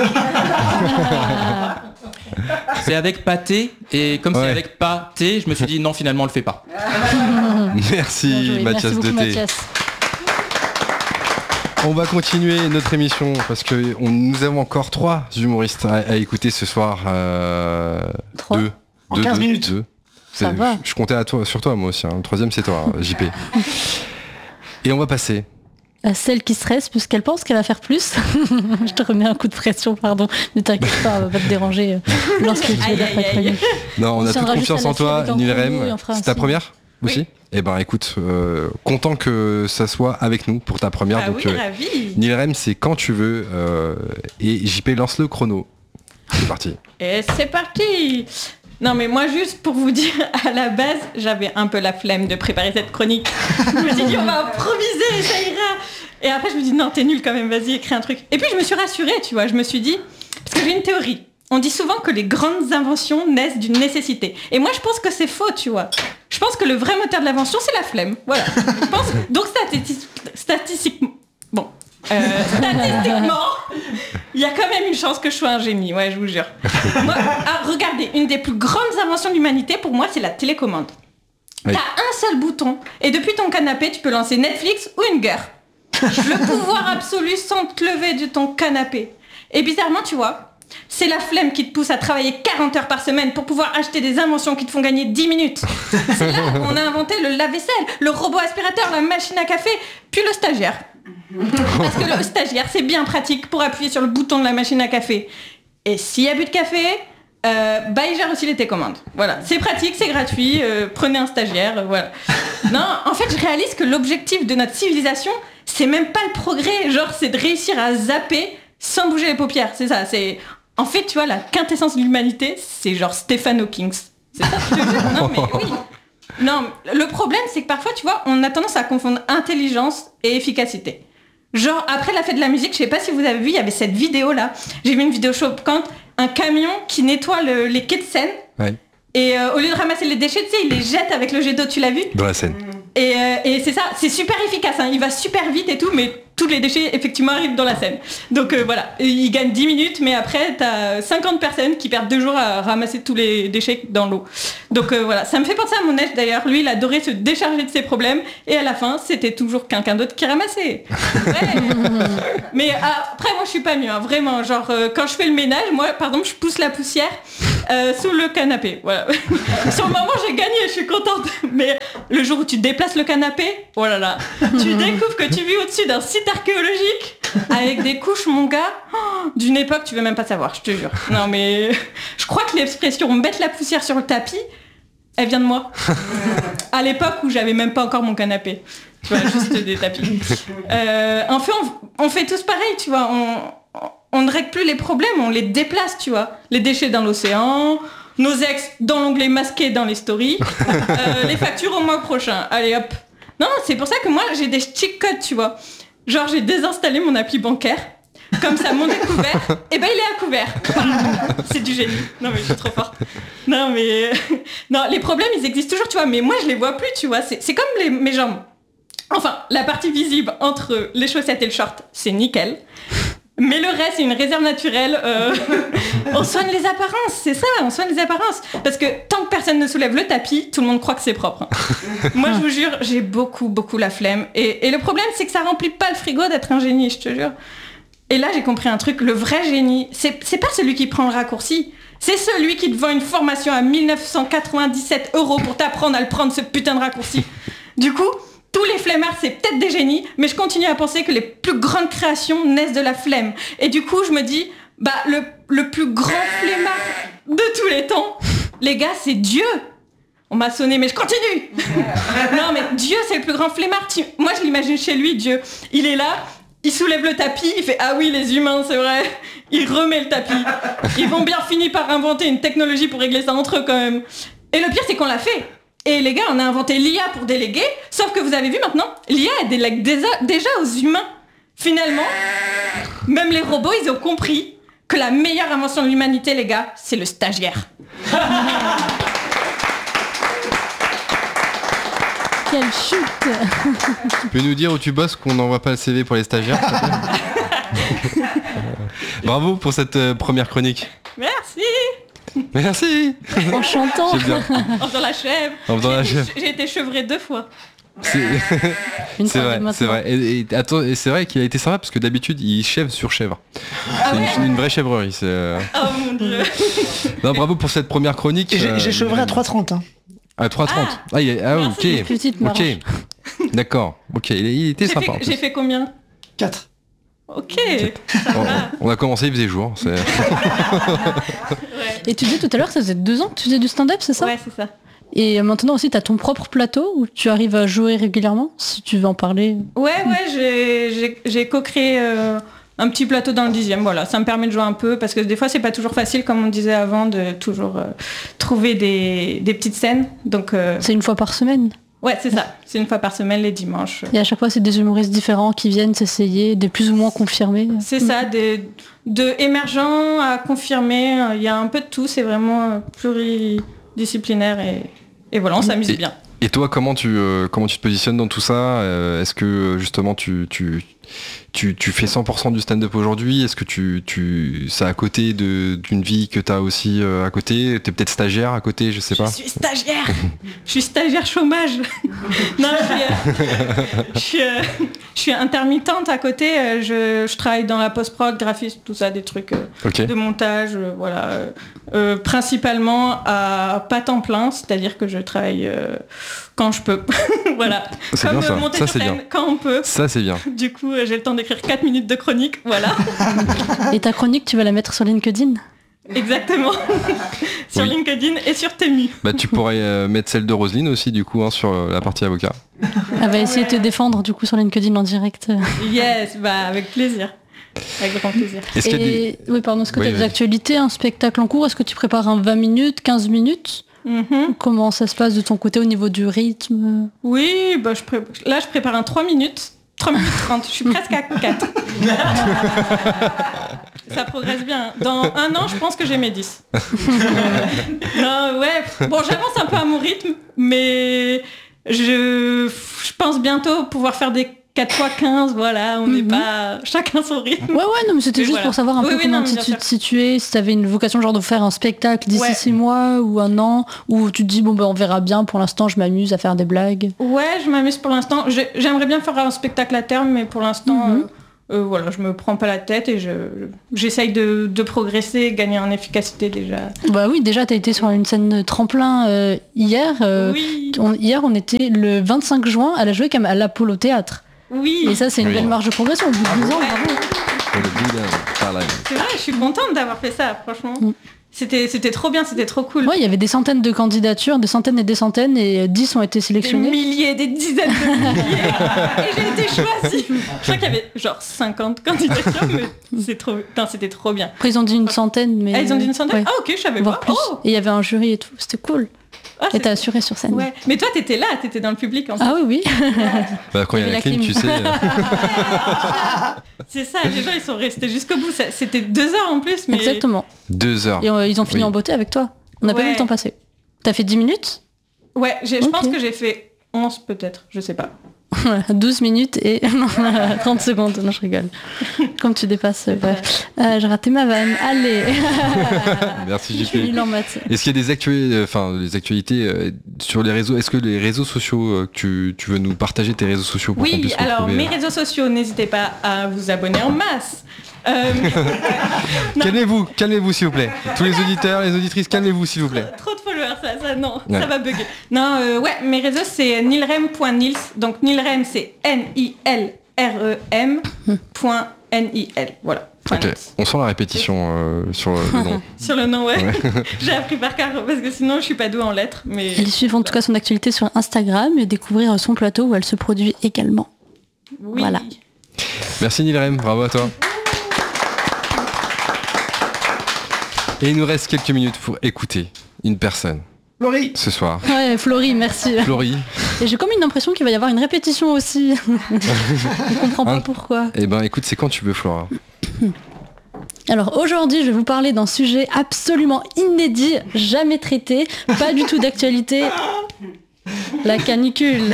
E: C'est avec Pâté et comme ouais. c'est avec Pâté, je me suis dit non, finalement on le fait pas.
C: Merci Mathias
B: Merci
C: Deté.
B: Mathias.
C: On va continuer notre émission parce que on, nous avons encore trois humoristes à, à écouter ce soir. Euh,
B: trois
C: deux.
A: En
C: deux,
A: quinze
C: deux,
A: minutes.
C: Deux.
B: Ça va.
C: Je, je comptais à toi, sur toi moi aussi. Hein. Le troisième c'est toi, J P. Et on va passer.
B: À celle qui stresse puisqu'elle pense qu'elle va faire plus. Je te remets un coup de pression, pardon. Ne t'inquiète pas, on va pas te déranger lorsque tu es là.
C: Non, on a toute confiance en toi, Nilrem. C'est ta première aussi ? Eh ben écoute, euh, content que ça soit avec nous pour ta première.
F: Ah
C: donc,
F: oui,
C: euh,
F: ravi.
C: Nilrem, c'est quand tu veux. Euh, et J P lance le chrono. C'est parti.
F: Et c'est parti. Non mais moi juste pour vous dire, à la base, j'avais un peu la flemme de préparer cette chronique. Je me suis dit on va improviser, ça ira. Et après je me dis non t'es nul quand même, vas-y écris un truc. Et puis je me suis rassurée, tu vois, je me suis dit, parce que j'ai une théorie. On dit souvent que les grandes inventions naissent d'une nécessité. Et moi je pense que c'est faux, tu vois. Je pense que le vrai moteur de l'invention c'est la flemme. Voilà. Je pense, donc statistique, statistiquement... Bon. Euh, statistiquement, il y a quand même une chance que je sois un génie, ouais, je vous jure. Moi, ah, regardez, une des plus grandes inventions de l'humanité, pour moi, c'est la télécommande. Oui. T'as un seul bouton, et depuis ton canapé, tu peux lancer Netflix ou une guerre. Le pouvoir absolu sans te lever de ton canapé. Et bizarrement, tu vois, c'est la flemme qui te pousse à travailler quarante heures par semaine pour pouvoir acheter des inventions qui te font gagner dix minutes. C'est là qu'on a inventé le lave-vaisselle, le robot aspirateur, la machine à café, puis le stagiaire. Parce que le stagiaire, c'est bien pratique pour appuyer sur le bouton de la machine à café. Et s'il n'y a plus de café, euh, bah il gère aussi les télécommandes. Voilà, c'est pratique, c'est gratuit, euh, prenez un stagiaire, euh, voilà. Non, en fait, je réalise que l'objectif de notre civilisation, c'est même pas le progrès, genre c'est de réussir à zapper sans bouger les paupières, c'est ça, c'est... En fait, tu vois, la quintessence de l'humanité, c'est genre Stephen Hawking. C'est ça que je veux dire ? Non, mais oui. Non, le problème, c'est que parfois, tu vois, on a tendance à confondre intelligence et efficacité. Genre, après la fête de la musique, je sais pas si vous avez vu, il y avait cette vidéo-là. J'ai vu une vidéo choquante, un camion qui nettoie le, les quais de Seine.
C: Ouais.
F: Et euh, au lieu de ramasser les déchets, tu sais, il les jette avec le jet d'eau, tu l'as vu ?
C: Dans la Seine.
F: Et, euh, et c'est ça, c'est super efficace, hein, il va super vite et tout, mais tous les déchets effectivement arrivent dans la scène. Donc euh, voilà, il gagne dix minutes, mais après t'as cinquante personnes qui perdent deux jours à ramasser tous les déchets dans l'eau. Donc euh, voilà, ça me fait penser à mon ex d'ailleurs. Lui, il adorait se décharger de ses problèmes et à la fin, c'était toujours quelqu'un d'autre qui ramassait. Ouais. Mais après, moi, je suis pas mieux, hein, vraiment. Genre, euh, quand je fais le ménage, moi, par exemple, je pousse la poussière euh, sous le canapé. Voilà. Sur le moment, j'ai gagné, je suis contente. Mais le jour où tu déplaces le canapé, oh là là, tu découvres que tu vis au-dessus d'un site archéologique avec des couches, mon gars, oh, d'une époque, tu veux même pas savoir, je te jure. Non, mais je crois que l'expression mettre la poussière sur le tapis, elle vient de moi. À l'époque où j'avais même pas encore mon canapé. Tu vois, juste des tapis. Euh, en fait, on, on fait tous pareil, tu vois. On, on ne règle plus les problèmes, on les déplace, tu vois. Les déchets dans l'océan, nos ex dans l'onglet masqué dans les stories, euh, les factures au mois prochain. Allez hop. Non, c'est pour ça que moi, j'ai des cheat codes, tu vois. Genre, j'ai désinstallé mon appli bancaire. Comme ça, mon découvert, et ben il est à couvert. C'est du génie. Non mais je suis trop fort. Non mais non, les problèmes ils existent toujours, tu vois. Mais moi je les vois plus, tu vois. C'est, c'est comme les, mes jambes. Enfin, la partie visible entre les chaussettes et le short, c'est nickel. Mais le reste, c'est une réserve naturelle. Euh... on soigne les apparences, c'est ça, on soigne les apparences. Parce que tant que personne ne soulève le tapis, tout le monde croit que c'est propre. Moi, je vous jure, j'ai beaucoup, beaucoup la flemme. Et, et le problème, c'est que ça remplit pas le frigo d'être un génie, je te jure. Et là, j'ai compris un truc, le vrai génie, c'est, c'est pas celui qui prend le raccourci, c'est celui qui te vend une formation à mille neuf cent quatre-vingt-dix-sept euros pour t'apprendre à le prendre, ce putain de raccourci. Du coup, tous les flemmards, c'est peut-être des génies, mais je continue à penser que les plus grandes créations naissent de la flemme. Et du coup, je me dis, bah, le, le plus grand flemmard de tous les temps, les gars, c'est Dieu. On m'a sonné, mais je continue. Non, mais Dieu, c'est le plus grand flemmard. Moi, je l'imagine chez lui, Dieu. Il est là, il soulève le tapis, il fait « Ah oui, les humains, c'est vrai !» Il remet le tapis. Ils vont bien finir par inventer une technologie pour régler ça entre eux, quand même. Et le pire, c'est qu'on l'a fait. Et les gars, on a inventé l'I A pour déléguer, sauf que vous avez vu maintenant, l'I A, elle délègue déjà, déjà aux humains. Finalement, même les robots, ils ont compris que la meilleure invention de l'humanité, les gars, c'est le stagiaire.
B: Quelle chute.
C: Tu peux nous dire où tu bosses, qu'on n'envoie pas le C V pour les stagiaires? Bravo pour cette euh, première chronique.
F: Merci.
C: Merci.
B: En chantant.
F: En faisant la chèvre.
C: En faisant la chèvre.
F: J'ai été chevrée deux fois.
C: C'est, c'est vrai, c'est vrai. Et, et, attends, et c'est vrai qu'il a été sympa parce que d'habitude il chèvre sur chèvre. Ah c'est ouais une, une vraie chèvrerie. C'est...
F: Oh mon dieu.
C: Non, bravo pour cette première chronique.
A: J'ai, j'ai chevré à trois trente. Hein.
C: À trois trente. Ah, ah, il, ah ok.
B: Petite
C: ok. D'accord. Ok. Il, il était
F: j'ai
C: sympa.
F: Fait, j'ai fait combien?
A: quatre.
F: Ok.
C: On, on a commencé, il faisait jour. C'est...
B: ouais. Et tu disais tout à l'heure que ça faisait deux ans que tu faisais du stand-up, c'est ça?
F: Ouais, c'est ça.
B: Et maintenant aussi, tu as ton propre plateau où tu arrives à jouer régulièrement, si tu veux en parler.
F: Ouais, ouais, j'ai, j'ai, j'ai co-créé euh, un petit plateau dans le dixième. Voilà, ça me permet de jouer un peu parce que des fois, c'est pas toujours facile, comme on disait avant, de toujours euh, trouver des, des petites scènes. Donc, euh...
B: c'est une fois par semaine?
F: Ouais, c'est ça. C'est une fois par semaine, les dimanches.
B: Et à chaque fois, c'est des humoristes différents qui viennent s'essayer, des plus ou moins confirmés.
F: C'est ça, des, de émergents à confirmés. Il y a un peu de tout. C'est vraiment pluridisciplinaire et, et voilà, on s'amuse
C: et,
F: bien.
C: Et toi, comment tu, euh, comment tu te positionnes dans tout ça? euh, Est-ce que justement tu, tu, tu, tu fais cent pour cent du stand-up aujourd'hui? Est-ce que tu, tu, c'est à côté de, d'une vie que tu as aussi euh, à côté? T'es peut-être stagiaire à côté, je sais pas.
F: Je suis stagiaire. Je suis stagiaire chômage. Non, je suis, euh, je, suis, euh, je suis intermittente à côté. Euh, je, je travaille dans la post-prod, graphisme, tout ça, des trucs euh, okay. de montage, euh, voilà. Euh, principalement à pas temps plein, c'est-à-dire que je travaille euh, quand je peux. Voilà.
C: C'est comme bien, ça.
F: monter
C: ça,
F: sur scène quand on peut.
C: Ça c'est bien.
F: Du coup, euh, j'ai le temps d'écrire quatre minutes de chronique, voilà.
B: Et ta chronique, tu vas la mettre sur LinkedIn?
F: Exactement. Sur oui. LinkedIn et sur Temu.
C: Bah tu pourrais euh, mettre celle de Roselyne aussi du coup hein, sur euh, la partie avocat.
B: Elle va essayer de te défendre du coup sur LinkedIn en direct.
F: Yes, bah avec plaisir. Avec grand plaisir.
B: Est-ce et... qu'il y a des... Oui, pardon, est-ce que oui, tu as oui. des actualités, un spectacle en cours? Est-ce que tu prépares un vingt minutes, quinze minutes? Mm-hmm. Comment ça se passe de ton côté au niveau du rythme?
F: Oui, bah, je pré... là je prépare un trois minutes. trois minutes trente, je suis presque à quatre. Ça progresse bien. Dans un an, je pense que j'ai mes dix. Non, ouais. Bon, j'avance un peu à mon rythme, mais je, je pense bientôt pouvoir faire des quatre fois quinze, voilà, on n'est mm-hmm. pas chacun son rythme.
B: Ouais, ouais, non, mais c'était mais juste voilà. pour savoir un oui, peu oui, comment non, tu te situais, si tu avais une vocation genre de faire un spectacle d'ici ouais. six mois ou un an, ou tu te dis, bon, ben on verra bien, pour l'instant, je m'amuse à faire des blagues.
F: Ouais, je m'amuse pour l'instant. J'ai, j'aimerais bien faire un spectacle à terme, mais pour l'instant, mm-hmm. euh, euh, voilà, je me prends pas la tête et je, j'essaye de, de progresser, gagner en efficacité déjà.
B: Bah oui, déjà, t'as été sur une scène tremplin euh, hier. Euh, oui. On, hier, on était le vingt-cinq juin à la jouer à l'Apollo Théâtre.
F: Oui.
B: Et ça, c'est une oui. belle marge de progression. Au bout de dix ans,
F: bravo. C'est vrai, je suis contente d'avoir fait ça, franchement. Mm. C'était, c'était trop bien, c'était trop cool.
B: Ouais, il y avait des centaines de candidatures, des centaines et des centaines, et dix ont été sélectionnés.
F: Des milliers, des dizaines de milliers. Et j'ai été choisie. Je crois qu'il y avait genre cinquante candidatures, mais c'est trop... Putain, c'était trop bien.
B: Après, ils ont dit une centaine, mais...
F: Ah, ils ont dit une centaine ouais. Ah, ok, je savais
B: Voire
F: pas.
B: Plus. Oh. Et il y avait un jury et tout, c'était cool. Ah, et t'as assuré sur scène.
F: Ouais. Mais toi, t'étais là, t'étais dans le public en fait.
B: Ah oui, oui.
C: Bah, quand il y a la clim, tu sais.
F: C'est ça, les gens, ils sont restés jusqu'au bout. C'était deux heures en plus. Mais...
B: Exactement.
C: Deux heures.
B: Et euh, ils ont fini oui. en beauté avec toi. On n'a ouais. pas vu le temps passer. T'as fait dix minutes ?
F: Ouais, j'ai, je okay. pense que j'ai fait onze peut-être, je sais pas.
B: douze minutes et trente secondes. Non, je rigole. Comme tu dépasses, bref. Euh, j'ai raté ma vanne. Allez.
C: Merci J P. Est-ce qu'il y a des actualités, enfin des actualités euh, sur les réseaux ? Est-ce que les réseaux sociaux, euh, que tu, tu veux nous partager tes réseaux sociaux pour
F: oui,
C: qu'on puisse
F: alors
C: retrouver,
F: mes
C: euh...
F: réseaux sociaux, n'hésitez pas à vous abonner en masse. Euh...
C: calmez-vous, calmez-vous s'il vous plaît. Tous les auditeurs, les auditrices, calmez-vous s'il vous plaît.
F: Trop de followers, ça, ça non, ouais. ça va bugger. Non, euh, ouais, mes réseaux c'est nilrem point nils. Donc Nilrem c'est N I L R E M point N I L. Voilà.
C: Ok, on sent la répétition euh, sur le nom.
F: Sur le nom, ouais. ouais. J'ai appris par cœur parce que sinon je suis pas douée en lettres. Mais...
B: Elle suit en tout cas son actualité sur Instagram et découvrir son plateau où elle se produit également.
F: Oui.
B: Voilà.
C: Merci Nilrem, bravo à toi. Et il nous reste quelques minutes pour écouter une personne.
A: Florie.
C: Ce soir.
B: Ouais, Florie, merci.
C: Florie.
B: Et j'ai comme une impression qu'il va y avoir une répétition aussi. Je comprends pas hein pourquoi.
C: Eh ben écoute, c'est quand tu veux Flora.
B: Alors aujourd'hui, je vais vous parler d'un sujet absolument inédit, jamais traité, pas du tout d'actualité. La canicule.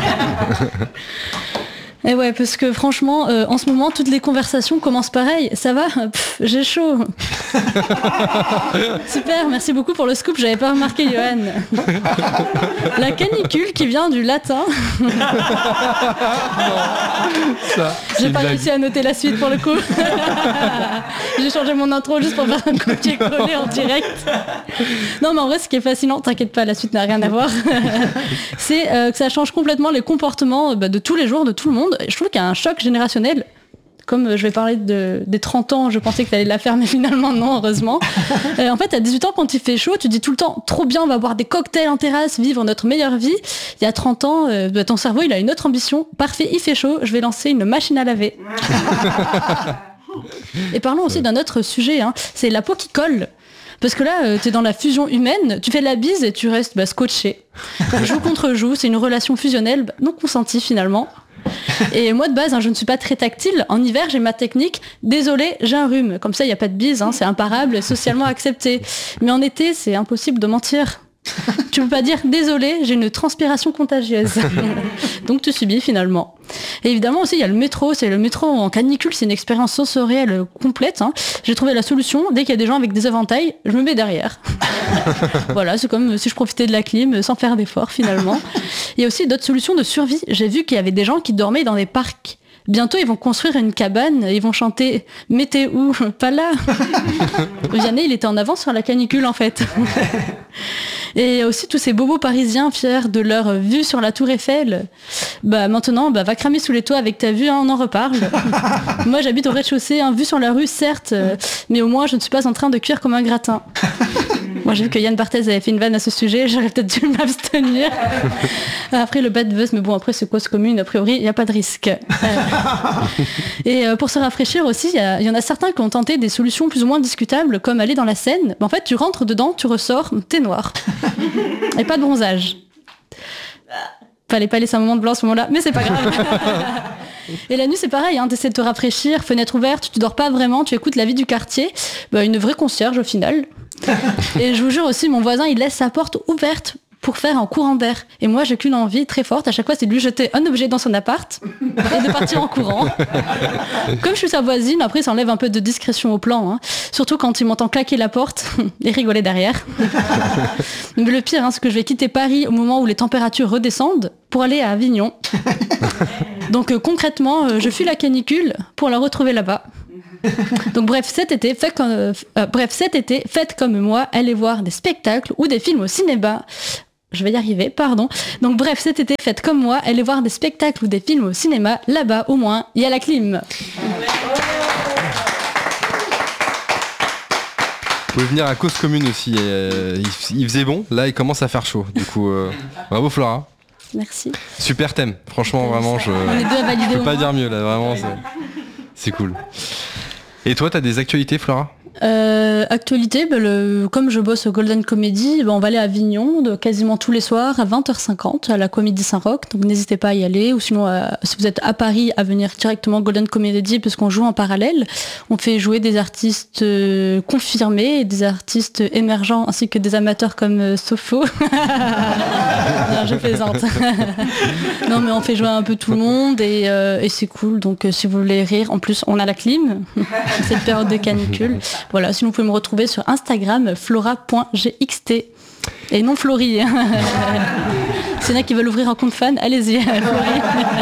B: Et ouais, parce que franchement, euh, en ce moment, toutes les conversations commencent pareil. Ça va ? Pff, j'ai chaud. Super, merci beaucoup pour le scoop, j'avais pas remarqué, Johan. La canicule qui vient du latin.
C: Ça,
B: j'ai pas réussi à noter la suite pour le coup. J'ai changé mon intro juste pour faire un copier-coller en direct. Non mais en vrai, ce qui est fascinant, t'inquiète pas, la suite n'a rien à voir. C'est euh, que ça change complètement les comportements bah, de tous les jours, de tout le monde. Je trouve qu'il y a un choc générationnel. Comme je vais parler de, des trente ans, je pensais que tu allais la faire, mais finalement non, heureusement. Euh, en fait, à dix-huit ans, quand il fait chaud, tu dis tout le temps, trop bien, on va boire des cocktails en terrasse, vivre notre meilleure vie. Il y a trente ans, euh, bah, ton cerveau, il a une autre ambition. Parfait, il fait chaud, je vais lancer une machine à laver. Et parlons aussi d'un autre sujet, hein, c'est la peau qui colle. Parce que là, euh, t'es dans la fusion humaine, tu fais la bise et tu restes bah, scotché. Joue contre joue, c'est une relation fusionnelle, bah, non consentie finalement. Et moi de base, hein, je ne suis pas très tactile. En hiver, j'ai ma technique. Désolé, j'ai un rhume. Comme ça, il n'y a pas de bise, hein, c'est imparable, socialement accepté. Mais en été, c'est impossible de mentir. Tu peux pas dire désolé, j'ai une transpiration contagieuse. Donc tu subis finalement. Et évidemment aussi il y a le métro, c'est le métro en canicule, c'est une expérience sensorielle complète. Hein. J'ai trouvé la solution, dès qu'il y a des gens avec des éventails, je me mets derrière. Voilà, c'est comme si je profitais de la clim sans faire d'effort finalement. Il y a aussi d'autres solutions de survie. J'ai vu qu'il y avait des gens qui dormaient dans des parcs. Bientôt, ils vont construire une cabane, ils vont chanter « Mais t'es où ? Pas là !» Vianney, il était en avance sur la canicule, en fait. Et aussi tous ces bobos parisiens fiers de leur vue sur la Tour Eiffel. Bah maintenant, bah, va cramer sous les toits avec ta vue, hein, on en reparle. Moi, j'habite au rez-de-chaussée, hein, vue sur la rue, certes, euh, mais au moins, je ne suis pas en train de cuire comme un gratin. Moi, j'ai vu que Yann Barthès avait fait une vanne à ce sujet, j'aurais peut-être dû m'abstenir. Après, le bad buzz, mais bon, après, c'est cause commune, a priori, il n'y a pas de risque. Euh, et euh, pour se rafraîchir aussi, il y, y en a certains qui ont tenté des solutions plus ou moins discutables, comme aller dans la Seine. En fait, tu rentres dedans, tu ressors, t'es noir. Et pas de bronzage. Fallait pas laisser un moment de blanc à ce moment-là, mais c'est pas grave. Et la nuit, c'est pareil, hein, t'essaies de te rafraîchir, fenêtre ouverte, tu dors pas vraiment, tu écoutes la vie du quartier. Bah, une vraie concierge au final. Et je vous jure aussi, mon voisin, il laisse sa porte ouverte pour faire un courant d'air. Et moi, j'ai qu'une envie très forte, à chaque fois, c'est de lui jeter un objet dans son appart et de partir en courant. Comme je suis sa voisine, après, ça enlève un peu de discrétion au plan. Hein. Surtout quand il m'entend claquer la porte et rigoler derrière. Mais le pire, hein, c'est que je vais quitter Paris au moment où les températures redescendent pour aller à Avignon. Donc euh, concrètement, euh, je fuis la canicule pour la retrouver là-bas. Donc bref, cet été, faites comme, euh, bref, cet été, faites comme moi, allez voir des spectacles ou des films au cinéma. Je vais y arriver, pardon. Donc bref, cet été, faites comme moi, allez voir des spectacles ou des films au cinéma. Là-bas, au moins, il y a la clim.
C: Vous pouvez venir à Cause Commune aussi. Euh, il, il faisait bon, là il commence à faire chaud. Du coup, euh, bravo Flora.
B: Merci.
C: Super thème, franchement, euh, vraiment, je ne peux pas dire mieux là, vraiment, c'est, c'est cool. Et toi, t'as des actualités, Flora ?
B: Euh, actualité, bah, le, comme je bosse au Golden Comedy, bah, on va aller à Avignon de, quasiment tous les soirs à vingt heures cinquante à la Comédie Saint-Roch, donc n'hésitez pas à y aller, ou sinon euh, si vous êtes à Paris, à venir directement Golden Comedy parce qu'on joue en parallèle. On fait jouer des artistes euh, confirmés, des artistes émergents ainsi que des amateurs comme euh, Sopho. Non, je plaisante. Non mais on fait jouer un peu tout le monde et, euh, et c'est cool, donc euh, si vous voulez rire, en plus on a la clim, cette période de canicule. Voilà, sinon vous pouvez me retrouver sur Instagram, flora point g x t. Et non Florie. C'est là qui veulent ouvrir un compte fan, allez-y, Florie.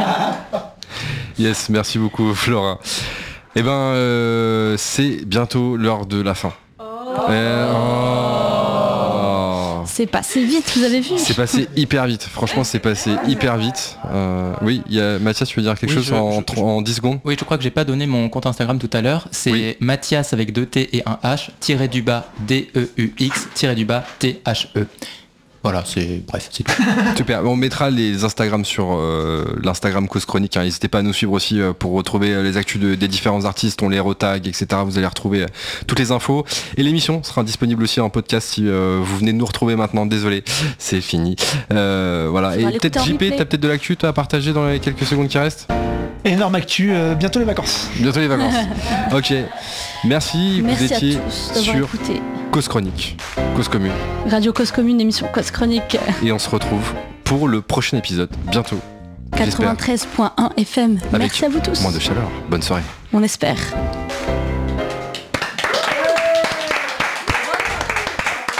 C: Yes, merci beaucoup Flora. Eh ben, euh, c'est bientôt l'heure de la fin. Oh. Euh, oh.
B: C'est passé vite, vous avez vu ?
C: C'est passé hyper vite, franchement c'est passé hyper vite. Euh, oui, il y a Mathias, tu veux dire quelque oui, chose je, en, je, en dix secondes ?
E: Oui, je crois que j'ai pas donné mon compte Instagram tout à l'heure. C'est oui. Mathias avec deux T et un H, tiré du bas D E U X, tiré du bas T H E. Voilà, c'est bref, c'est tout.
C: Super. On mettra les Instagram sur euh, l'Instagram Cause Chronique. Hein. N'hésitez pas à nous suivre aussi euh, pour retrouver les actus de, des différents artistes. On les retag, et cetera. Vous allez retrouver euh, toutes les infos. Et l'émission sera disponible aussi en podcast si euh, vous venez de nous retrouver maintenant. Désolé, c'est fini. Euh, voilà. Et peut-être J P, t'as peut-être de l'actu à partager dans les quelques secondes qui restent ?
G: Énorme actu, euh, bientôt les vacances.
C: Bientôt les vacances. Ok. Merci.
B: Merci
C: vous étiez
B: à tous sur
C: écouté. Cause Chronique, Cause Commune.
B: Radio Cause Commune, émission Cause Chronique.
C: Et on se retrouve pour le prochain épisode, bientôt.
B: quatre-vingt-treize point un F M.
C: Avec
B: Merci à vous tous.
C: Moins de chaleur. Bonne soirée.
B: On espère.